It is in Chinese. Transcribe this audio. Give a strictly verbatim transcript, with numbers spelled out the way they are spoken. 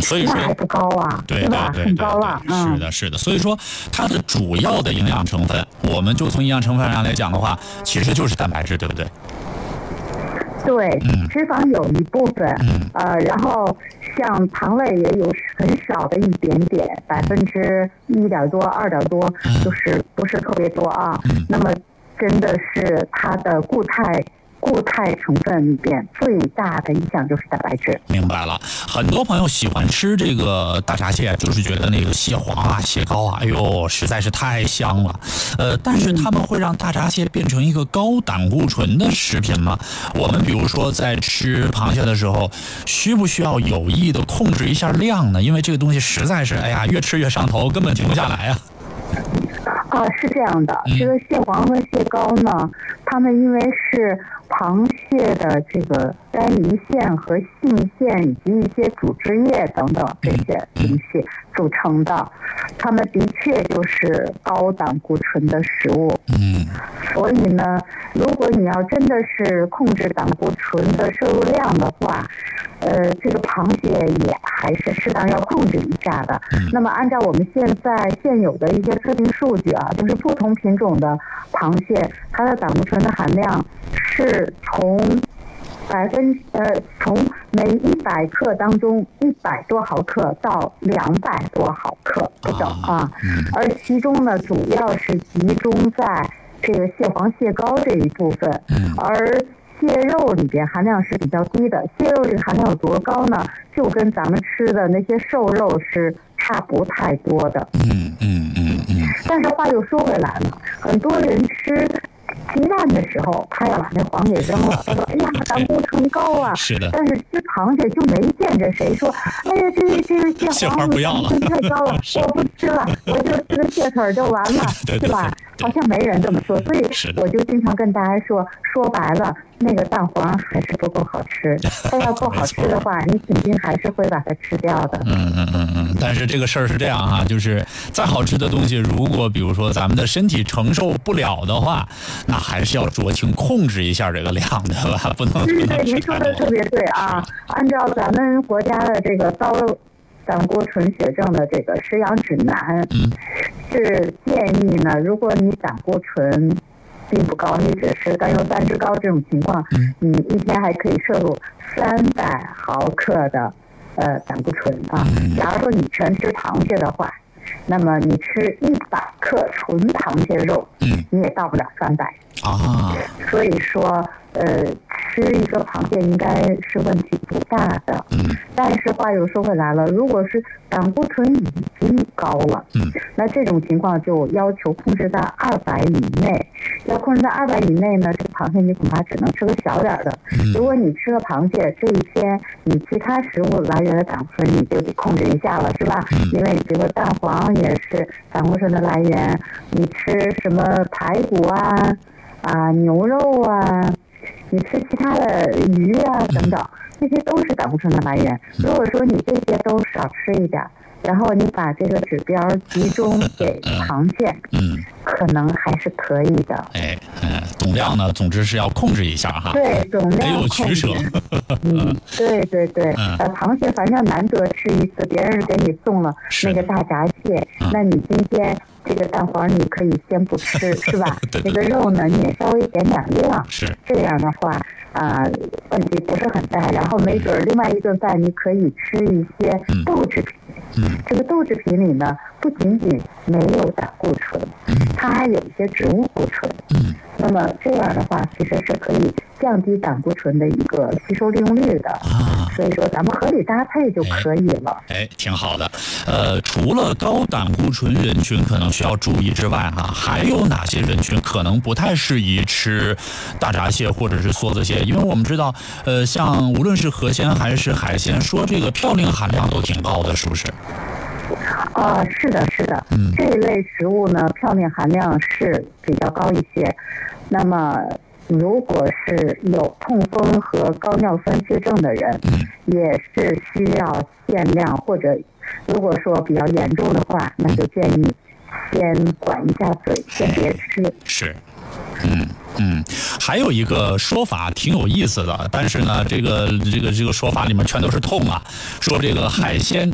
所以说那还不高啊， 对对吧？ 对对很高了， 嗯，是的，是的。所以说，它的主要的营养成分，我们就从营养成分上来讲的话，其实就是蛋白质，对不对？ 对， 嗯脂肪有一部分， 嗯呃，然后像糖类也有很少的一点点，百分之一点多、二点多，就是不是特别多啊。 嗯那么真的是它的固态。固态成分里边最大的一项就是蛋白质。 明白了，很多朋友喜欢吃这个大闸蟹，就是觉得那个蟹黄啊、蟹膏啊，哎呦，实在是太香了。呃，但是他们会让大闸蟹变成一个高胆固醇的食品吗？我们比如说在吃螃蟹的时候，需不需要有意的控制一下量呢？因为这个东西实在是，哎呀，越吃越上头，根本停不下来啊。 啊，是这样的， 嗯这个蟹黄和蟹膏呢，它们因为是螃蟹的这个肝胰腺和性腺以及一些组织液等等这些东西组成的，它们的确就是高胆固醇的食物。 嗯所以呢，如果你要真的是控制胆固醇的摄入量的话，呃，这个螃蟹也还是适当要控制一下的。那么按照我们现在现有的一些测定数据啊，就是不同品种的螃蟹，它的胆固醇的含量是从百分呃从每一百克当中一百多毫克到两百多毫克不等啊，而其中呢主要是集中在这个蟹黄蟹膏这一部分，而蟹肉里边含量是比较低的。蟹肉这个含量有多高呢？就跟咱们吃的那些瘦肉是差不太多的。 嗯嗯嗯嗯。 但是话又说回来了，很多人吃鸡蛋的时候，他要把那黄给扔了。他说：“哎呀，胆固醇高啊！” 是的。 但是吃螃蟹就没见着谁说：“哎呀，这个这个蟹黄不要了， 太高了，我不吃了，我就吃个蟹腿就完了， 对对对是吧？”好像没人这么说，所以我就经常跟大家说，说白了，那个蛋黄还是不够好吃。它要不好吃的话，你肯定还是会把它吃掉的。 嗯嗯嗯嗯。但是这个事儿是这样哈，就是再好吃的东西，如果比如说咱们的身体承受不了的话，那还是要酌情控制一下这个量，对吧？不能。 对对，您说的特别对啊！按照咱们国家的这个高胆固醇血症的这个食养指南， 嗯， 是建议呢，如果你胆固醇并不高，你只是甘油三酯高这种情况，嗯，你一天还可以摄入三百毫克的呃胆固醇啊。假如说你全吃螃蟹的话，那么你吃一百克纯螃蟹肉， 嗯， 你也到不了三百啊。 所以说，呃，吃一个螃蟹应该是问题不大的。 嗯。 但是话又说回来了，如果是胆固醇已经高了， 嗯， 那这种情况就要求控制在二百以内。要控制在二百以内呢，这个螃蟹你恐怕只能吃个小点的。 嗯。 如果你吃了螃蟹，这一天你其他食物来源的胆固醇你就得控制一下了，是吧？ 嗯。 因为你这个蛋黄也是胆固醇的来源，你吃什么排骨啊？啊，牛肉啊，你吃其他的鱼啊等等，这些都是胆固醇的来源。如果说你这些都少吃一点，然后你把这个指标集中给螃蟹， 嗯， 可能还是可以的。 哎，嗯，总量呢，总之是要控制一下哈。 对，总量没有取舍。 嗯，对对对， 嗯、 呃，螃蟹反正难得吃一次，别人给你送了那个大闸蟹， 嗯、 那你今天这个蛋黄你可以先不吃，是吧？ 对对这个肉呢，你也稍微减点量， 是这样的话啊、呃，问题不是很大。然后没准另外一顿饭你可以吃一些豆制品。 嗯， 这个豆制品里呢，不仅仅没有胆固醇，它还有一些植物固醇。 嗯， 那么这样的话，其实是可以降低胆固醇的一个吸收利用率的。啊，所以说咱们合理搭配就可以了。 哎，哎挺好的。呃，除了高胆固醇人群可能需要注意之外，哈，还有哪些人群可能不太适宜吃大闸蟹或者是梭子蟹？因为我们知道，呃，像无论是河鲜还是海鲜，说这个嘌呤含量都挺高的，是不是？ 啊、呃，是的，是的， 嗯， 这一类食物呢，嘌呤含量是比较高一些。那么，如果是有痛风和高尿酸血症的人， 嗯， 也是需要限量，或者如果说比较严重的话，那就建议先管一下嘴，先别吃。 是，嗯。嗯，还有一个说法挺有意思的，但是呢，这个这个这个说法里面全都是痛啊，说这个海鲜